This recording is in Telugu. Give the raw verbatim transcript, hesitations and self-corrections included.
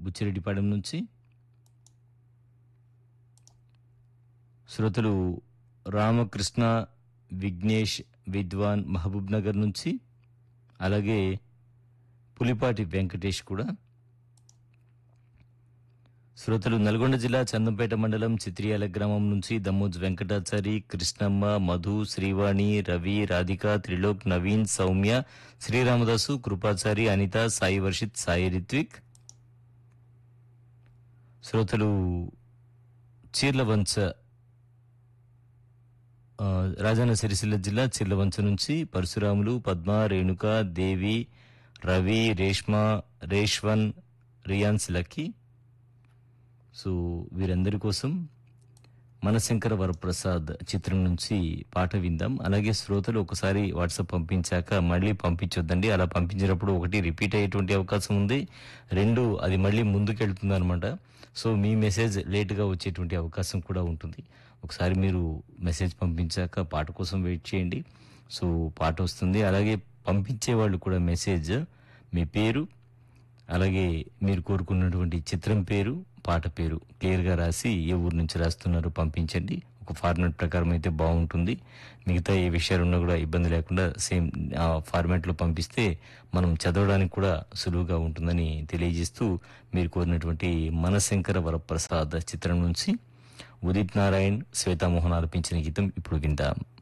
బుచ్చిరెడ్డిపాలెం నుంచి. శ్రోతలు రామకృష్ణ, విఘ్నేష్, విద్వాన్ మహబూబ్ నగర్ నుంచి, అలాగే పులిపాటి వెంకటేష్ కూడా. శ్రోతలు నల్గొండ జిల్లా చందంపేట మండలం చిత్రియాల గ్రామం నుంచి దమ్మోజ్ వెంకటాచారి, కృష్ణమ్మ, మధు, శ్రీవాణి, రవి, రాధిక, త్రిలోక్, నవీన్, సౌమ్య, శ్రీరామదాసు, కృపాచారి, అనిత, సాయి వర్షిత్, సాయి రిత్విక్. శ్రోతలు చీర్లవంచ ఆ, రాజన్న సిరిసిల్ల జిల్లా చీర్లవంచ నుంచి పరశురాములు, పద్మ, రేణుక, దేవి, రవి, రేష్మ, రేష్వన్, రియాన్స్ లక్కీ. సో వీరందరి కోసం మనశంకర వరప్రసాద్ చిత్రం నుంచి పాట విందాం. అలాగే శ్రోతలు ఒకసారి వాట్సాప్ పంపించాక మళ్ళీ పంపించొద్దండి. అలా పంపించినప్పుడు ఒకటి రిపీట్ అయ్యేటువంటి అవకాశం ఉంది, రెండు అది మళ్ళీ ముందుకెళ్తుంది అనమాట. సో మీ మెసేజ్ లేటుగా వచ్చేటువంటి అవకాశం కూడా ఉంటుంది. ఒకసారి మీరు మెసేజ్ పంపించాక పాట కోసం వెయిట్ చేయండి. సో పాట వస్తుంది. అలాగే పంపించే వాళ్ళు కూడా మెసేజ్ మీ పేరు, అలాగే మీరు కోరుకున్నటువంటి చిత్రం పేరు, పాట పేరు క్లియర్గా రాసి ఏ ఊరు నుంచి రాస్తున్నారో పంపించండి. ఒక ఫార్మాట్ ప్రకారం అయితే బాగుంటుంది. మిగతా ఏ విషయాలున్నా కూడా ఇబ్బంది లేకుండా సేమ్ ఆ ఫార్మాట్లో పంపిస్తే మనం చదవడానికి కూడా సులువుగా ఉంటుందని తెలియజేస్తూ మీరు కోరినటువంటి మనశంకర వరప్రసాద్ చిత్రం నుంచి ఉదిత్ నారాయణ్, శ్వేతామోహన్ ఆలపించిన గీతం ఇప్పుడు విందాం.